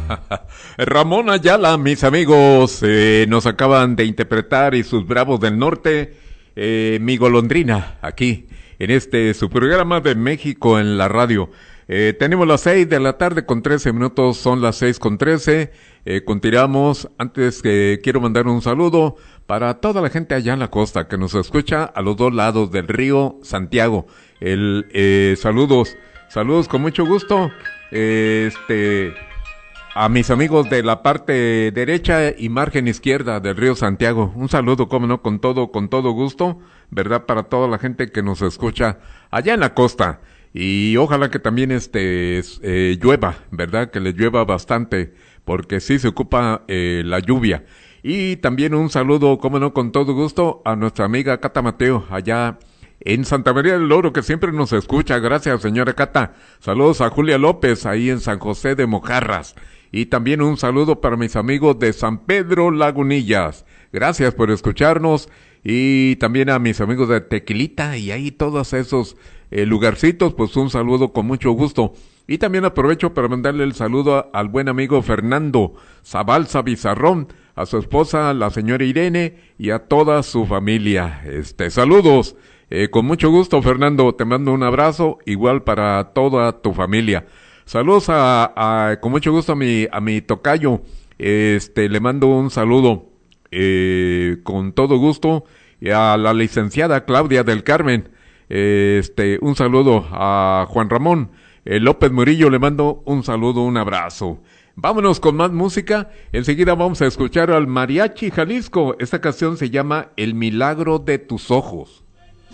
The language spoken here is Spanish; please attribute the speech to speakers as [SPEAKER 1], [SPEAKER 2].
[SPEAKER 1] Ramón Ayala, mis amigos, nos acaban de interpretar y sus Bravos del Norte, Mi Golondrina, aquí, en este su programa de México en la radio. Tenemos las 6 de la tarde con 13 minutos, son las 6 con 13. Continuamos. Antes que quiero mandar un saludo para toda la gente allá en la costa que nos escucha a los dos lados del río Santiago. Saludos con mucho gusto. A mis amigos de la parte derecha y margen izquierda del río Santiago, un saludo, cómo no, con todo gusto, ¿verdad? Para toda la gente que nos escucha allá en la costa. Y ojalá que también llueva, ¿verdad? Que le llueva bastante, porque sí se ocupa la lluvia. Y también un saludo, cómo no, con todo gusto, a nuestra amiga Cata Mateo, allá en Santa María del Oro, que siempre nos escucha. Gracias, señora Cata. Saludos a Julia López, ahí en San José de Mojarras. Y también un saludo para mis amigos de San Pedro Lagunillas. Gracias por escucharnos. Y también a mis amigos de Tequilita y ahí todos esos lugarcitos, pues un saludo con mucho gusto. Y también aprovecho para mandarle el saludo al buen amigo Fernando Zabalza Bizarrón, a su esposa, la señora Irene, y a toda su familia. Saludos. Con mucho gusto, Fernando, te mando un abrazo, igual para toda tu familia. Saludos con mucho gusto a mi tocayo, le mando un saludo, con todo gusto, y a la licenciada Claudia del Carmen, un saludo a Juan Ramón López Murillo, le mando un saludo, un abrazo. Vámonos con más música, enseguida vamos a escuchar al Mariachi Jalisco, esta canción se llama El Milagro de tus Ojos.